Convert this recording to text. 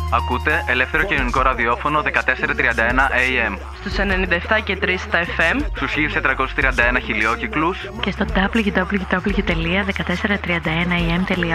Ακούτε ελεύθερο κοινωνικό ραδιόφωνο 1431 AM. Στους 97 και 3 στα FM. Στους 1431 χιλιόκυκλους. Και στο www.1431am.org.